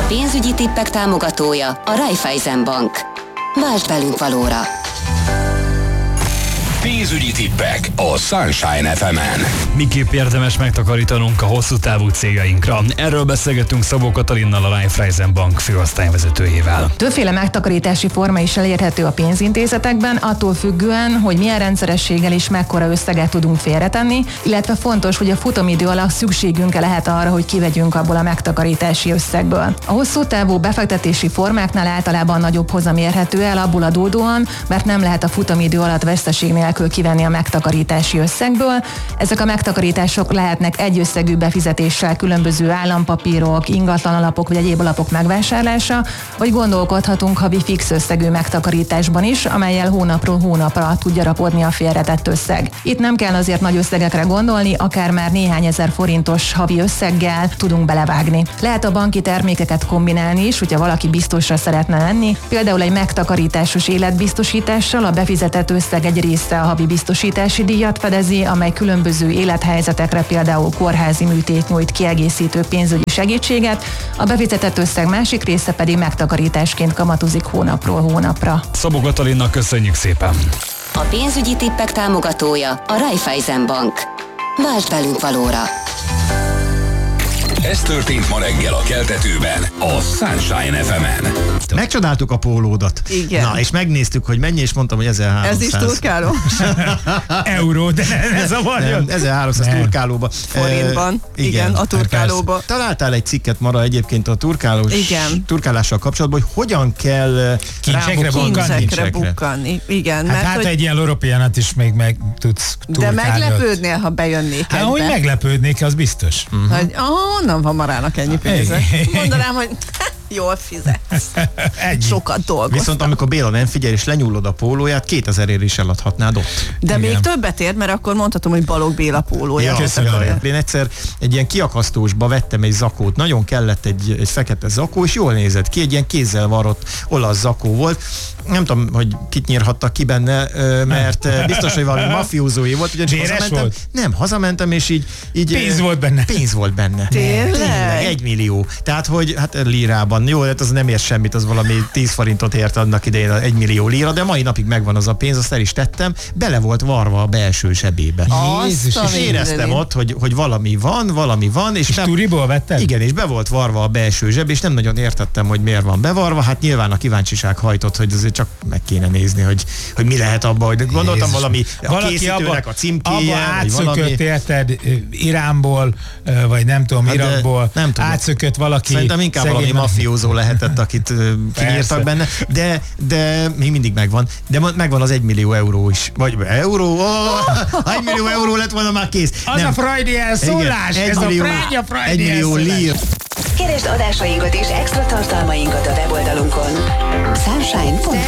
pénzügyi tippek támogatója a Raiffeisen Bank. Váltsd velünk valóra! Pénzügyi tippek a Sunshine FM-en. Miképp érdemes megtakarítanunk a hosszú távú céljainkra? Erről beszélgetünk Szabó Katalinnal, a Raiffeisen Bank főosztályvezetőjével. Többféle megtakarítási forma is elérhető a pénzintézetekben, attól függően, hogy milyen rendszerességgel és mekkora összeget tudunk félretenni, illetve fontos, hogy a futamidő alatt szükségünk lehet arra, hogy kivegyünk abból a megtakarítási összegből. A hosszú távú befektetési formáknál általában nagyobb hozam érhető el abból adódóan, mert nem lehet a futamidő alatt veszteség nélkül kivenni a megtakarítási összegből. Ezek a megtakarítások lehetnek egy összegű befizetéssel különböző állampapírok, ingatlan alapok vagy egyéb alapok megvásárlása, vagy gondolkodhatunk havi fix összegű megtakarításban is, amellyel hónapról hónapra tud gyarapodni a félretett összeg. Itt nem kell azért nagy összegekre gondolni, akár már néhány ezer forintos havi összeggel tudunk belevágni. Lehet a banki termékeket kombinálni is, hogyha valaki biztosra szeretne lenni, például egy megtakarításos életbiztosítással a befizetett összeg egy része a havi biztosítási díjat fedezi, amely különböző élethelyzetekre, például kórházi műtét nyújt kiegészítő pénzügyi segítséget, a befizetett összeg másik része pedig megtakarításként kamatozik hónapról hónapra. Szabó Katalinnak köszönjük szépen! A pénzügyi tippek támogatója a Raiffeisen Bank. Váltsd velünk valóra! Ez történt ma reggel a Keltetőben, a Sunshine FM-en. Megcsodáltuk a pólódat. Igen. Na, és megnéztük, hogy mennyi, és mondtam, hogy 1300. Ez is turkáló? Euró, de ez a Nem, 1300 turkálóba. Forintban. Igen, a turkálóba. Találtál egy cikket Mara egyébként a turkálással kapcsolatban, hogy hogyan kell Kincsekre bukkanni. Igen. Hát egy ilyen loropiánat is még meg tudsz turkálni. De meglepődnél, ha bejönnék ebbe? Hogy meglepődnék, az biztos. Hogy honnan van Marának ennyi pénze? Mondanám, hogy jól fizetsz. Sokat dolgoztam. Viszont amikor Béla nem figyel és lenyúlod a pólóját, 2000-ért is eladhatnád ott. De még többet ér, mert akkor mondhatom, hogy Balogh Béla pólója. Ja, én egyszer egy ilyen kiakasztósba vettem egy zakót, nagyon kellett egy fekete zakó, és jól nézett ki, egy ilyen kézzel varrott olasz zakó volt. Nem tudom, hogy kit nyírhattak ki benne, mert biztos, hogy valami mafiózói volt. Hazamentem, és így pénz volt benne. Pénz volt benne. Tényleg? 1 millió. Tehát, hogy hát lírában. Jó, hát az nem ér semmit, az valami 10 forintot ért annak idején 1 millió líra, de mai napig megvan az a pénz, azt el is tettem. Bele volt varva a belső zsebébe. Jézus, és éreztem ott, hogy valami van. És turiból vetted? Igen, és be volt varva a belső zseb, és nem nagyon értettem, hogy miért van bevarva. Hát nyilván a kíváncsiság hajtott, hogy azért csak meg kéne nézni, hogy mi lehet abban, hogy gondoltam valami a készítőnek a címkéje, abba átszökött, érted, Iránból, vagy nem tudom, Irakból, átszökött valaki. Szerintem inkább valami mafiózó lehetett, akit kinyírtak benne, de még mindig megvan. De megvan az 1 millió euró is. Vagy euró? 1 millió euró lett volna már kész. Az nem. A freudian szólás, ez a freudian 1 millió lír. Keresd adásainkat és extra tartalmainkat a weboldalunkon. Sunshine.com